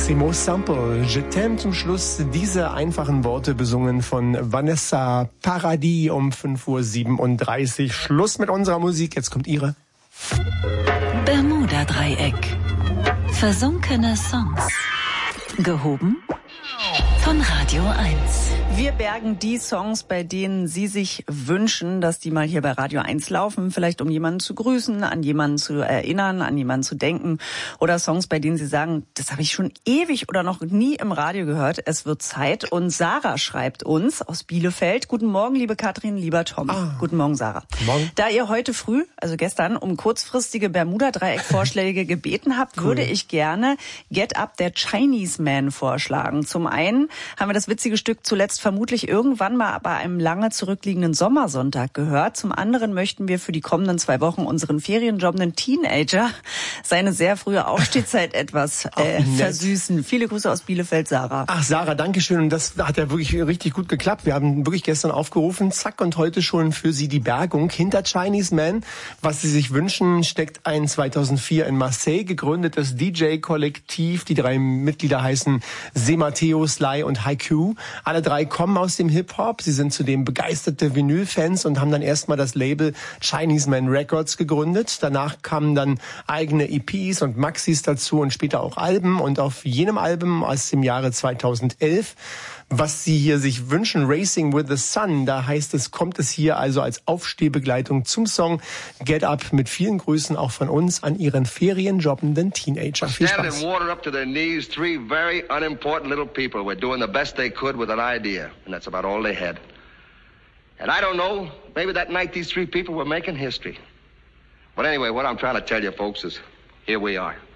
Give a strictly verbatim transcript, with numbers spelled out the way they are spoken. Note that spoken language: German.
Massimo Sample, Je t'aime zum Schluss. Diese einfachen Worte besungen von Vanessa Paradis um fünf Uhr siebenunddreißig. Schluss mit unserer Musik, jetzt kommt ihre. Bermuda-Dreieck. Versunkene Songs. Gehoben von Radio eins. Wir bergen die Songs, bei denen Sie sich wünschen, dass die mal hier bei Radio eins laufen. Vielleicht um jemanden zu grüßen, an jemanden zu erinnern, an jemanden zu denken. Oder Songs, bei denen Sie sagen, das habe ich schon ewig oder noch nie im Radio gehört. Es wird Zeit. Und Sarah schreibt uns aus Bielefeld. Guten Morgen, liebe Katrin, lieber Tom. Ah. Guten Morgen, Sarah. Guten Morgen. Da ihr heute früh, also gestern, um kurzfristige Bermuda-Dreieck-Vorschläge gebeten habt, cool. würde ich gerne Get Up der Chinese Man vorschlagen. Zum einen haben wir das witzige Stück zuletzt vermutlich irgendwann mal bei einem lange zurückliegenden Sommersonntag gehört. Zum anderen möchten wir für die kommenden zwei Wochen unseren ferienjobbenden Teenager seine sehr frühe Aufstehzeit etwas äh, versüßen. Viele Grüße aus Bielefeld, Sarah. Ach, Sarah, danke schön. Und das hat ja wirklich richtig gut geklappt. Wir haben wirklich gestern aufgerufen, zack, und heute schon für Sie die Bergung hinter Chinese Man. Was Sie sich wünschen, steckt ein zweitausendvier in Marseille gegründetes D J-Kollektiv. Die drei Mitglieder heißen Se Matteo, Sly und Haiku. Alle drei kommen aus dem Hip-Hop. Sie sind zudem begeisterte Vinyl-Fans und haben dann erstmal das Label Chinese Man Records gegründet. Danach kamen dann eigene E Ps und Maxis dazu und später auch Alben. Und auf jenem Album aus dem Jahre zweitausendelf, was Sie hier sich wünschen, Racing with the Sun, da heißt es, kommt es hier also als Aufstehbegleitung zum Song Get Up mit vielen Grüßen auch von uns an Ihren ferienjobbenden Teenager. Viel Spaß. Standing water up to their knees, three very unimportant little people were doing the best they could with an idea, and that's about all they had. And I don't know, maybe that night these three people were making history. But anyway, what I'm trying to tell you folks is, here we are.